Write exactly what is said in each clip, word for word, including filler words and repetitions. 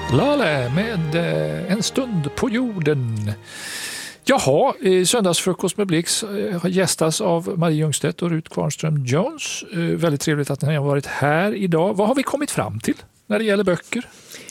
Lale med eh, En stund på jorden. Jaha, i söndagsfrukost med Blix har gästas av Marie Ljungstedt och Ruth Kvarnström Jones. Eh, väldigt trevligt att ni har varit här idag. Vad har vi kommit fram till när det gäller böcker?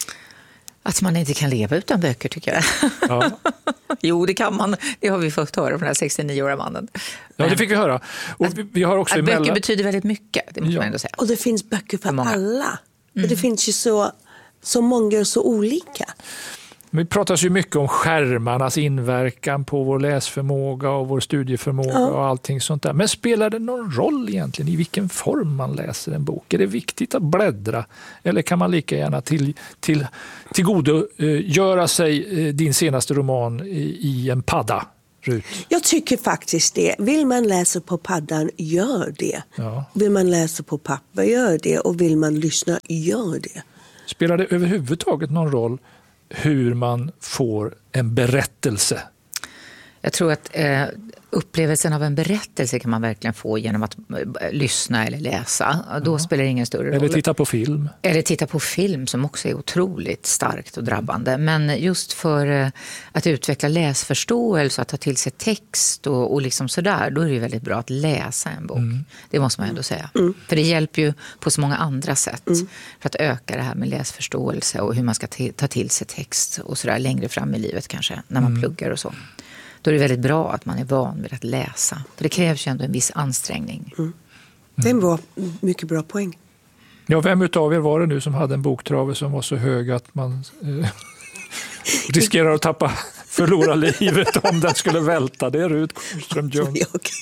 Att man inte kan leva utan böcker, tycker jag. Ja. Jo, det kan man. Det har vi fått höra från den här sextionio-åriga mannen. Ja, det fick vi höra. Och vi, vi har också att emellan... böcker betyder väldigt mycket, det måste ja. man ändå säga. Och det finns böcker för, för alla. Mm. Det finns ju så, så många och så olika. Vi pratar ju mycket om skärmarnas inverkan på vår läsförmåga och vår studieförmåga ja. och allting sånt där. Men spelar det någon roll egentligen i vilken form man läser en bok? Är det viktigt att bläddra? Eller kan man lika gärna till, till, tillgodo eh, göra sig eh, din senaste roman i, i en padda? Ruth. Jag tycker faktiskt det. Vill man läsa på paddan, gör det. Ja. Vill man läsa på papper, gör det. Och vill man lyssna, gör det. Spelar det överhuvudtaget någon roll hur man får en berättelse? Jag tror att eh, upplevelsen av en berättelse kan man verkligen få genom att eh, lyssna eller läsa. Då ja. spelar det ingen större roll. Eller titta på film. Eller titta på film som också är otroligt starkt och drabbande. Men just för eh, att utveckla läsförståelse, att ta till sig text och, och liksom sådär, då är det väldigt bra att läsa en bok. Mm. Det måste man ändå säga. Mm. För det hjälper ju på så många andra sätt mm. för att öka det här med läsförståelse och hur man ska t- ta till sig text och sådär längre fram i livet kanske, när man mm. pluggar och så. Då är det väldigt bra att man är van vid att läsa. För det krävs ju ändå en viss ansträngning. Mm. Det är en bra, mycket bra poäng. Ja, vem utav er var det nu som hade en boktrave som var så hög att man eh, riskerar att tappa, förlora livet om den skulle välta? Det är Ruth Kvarnström Jones.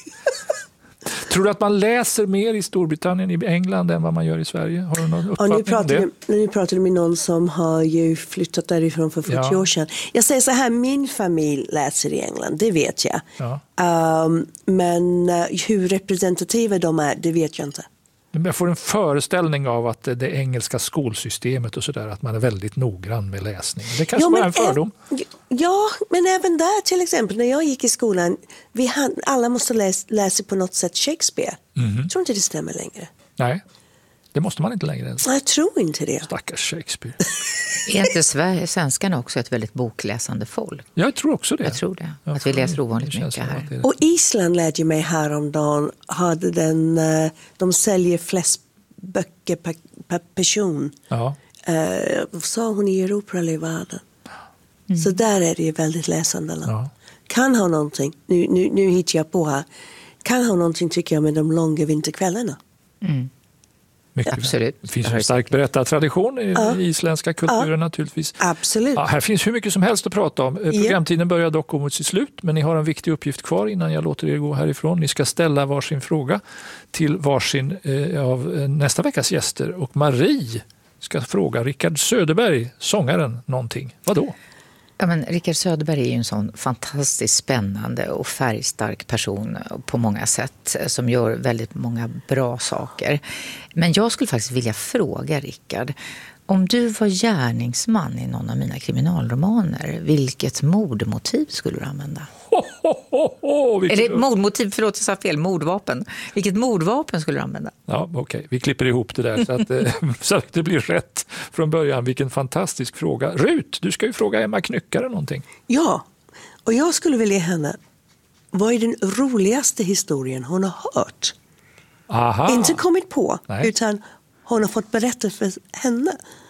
Tror du att man läser mer i Storbritannien, i England, än vad man gör i Sverige? Har du någon uppfattning ja, nu pratar om det? Du, nu pratar du med någon som har ju flyttat därifrån för fyrtio ja. år sedan. Jag säger så här, min familj läser i England, det vet jag. Ja. Um, men uh, hur representativa de är, det vet jag inte. Jag får en föreställning av att det engelska skolsystemet och sådär, att man är väldigt noggrann med läsning. Det kanske var en fördom. Ä- ja, men även där till exempel, när jag gick i skolan, vi hann, alla måste läsa, läsa på något sätt Shakespeare. Mm. Jag tror inte det stämmer längre. Nej, det måste man inte längre. Jag tror inte det. Stackars Shakespeare. Är inte Sverige, svenskarna också ett väldigt bokläsande folk? Jag tror också det. Jag tror det. Jag att tror vi läser ovanligt mycket här. Det. Och Island lärde ju mig häromdagen, hade den, de säljer flest böcker per, per person. Ja. Uh, sa hon i Europa eller i världen. Mm. Så där är det ju väldigt läsande. Ja. Kan ha någonting, nu, nu, nu hittar jag på här, kan ha någonting tycker jag med de långa vinterkvällarna. Mm. Mycket. Absolut. Det finns en stark berättartradition i ja. isländska kulturen ja. naturligtvis. Absolut. Ja, här finns hur mycket som helst att prata om. Programtiden börjar dock gå mot sitt slut, men ni har en viktig uppgift kvar innan jag låter er gå härifrån. Ni ska ställa varsin fråga till varsin eh, av nästa veckas gäster. Och Marie ska fråga Rickard Söderberg, sångaren, någonting. Vad då? Ja, men Rickard Söderberg är ju en sån fantastiskt spännande och färgstark person på många sätt som gör väldigt många bra saker. Men jag skulle faktiskt vilja fråga Rickard, om du var gärningsman i någon av mina kriminalromaner, vilket mordmotiv skulle du använda? Ho, ho, ho, ho, vilket... Eller mordmotiv, förlåt jag sa fel, mordvapen. Vilket mordvapen skulle du använda? Ja, okej. Okay. Vi klipper ihop det där så att, så att det blir rätt från början. Vilken fantastisk fråga. Ruth, du ska ju fråga Emma Knyckare någonting. Ja, och jag skulle vilja henne, vad är den roligaste historien hon har hört? Aha. Inte kommit på, Nej. utan hon har fått berätta för henne.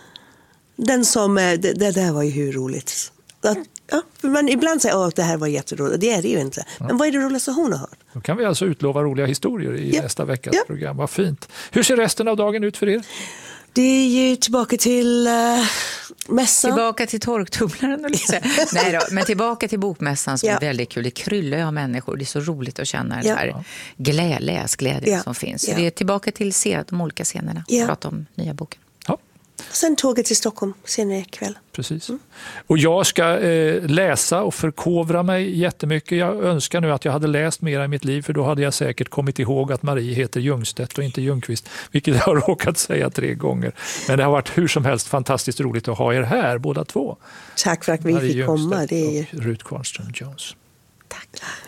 Den som, det, det där var ju hur roligt. Att, ja, men ibland säger jag att det här var jätteroligt. Det är det ju inte. Ja. Men vad är det roligaste hon har hört? Då kan vi alltså utlova roliga historier i ja. nästa veckas ja. program. Vad fint. Hur ser resten av dagen ut för er? Det är ju tillbaka till uh, mässan. Tillbaka till torktumlaren. Nej då, men tillbaka till bokmässan som ja. är väldigt kul. Det kryllar av människor. Det är så roligt att känna den ja. här glä, läsglädjen ja. som finns. Så ja. det är tillbaka till scen, de olika scenerna. Ja. Prata om nya boken. Ja. Sen tåget till Stockholm senare ikväll. Precis. Mm. Och jag ska eh, läsa och förkovra mig jättemycket. Jag önskar nu att jag hade läst mer i mitt liv, för då hade jag säkert kommit ihåg att Marie heter Ljungstedt och inte Ljungqvist, vilket jag har råkat säga tre gånger. Men det har varit hur som helst fantastiskt roligt att ha er här båda två. Tack för att vi Marie fick komma. Ljungstedt det är ju... och Ruth Kvarnström Jones. Tack.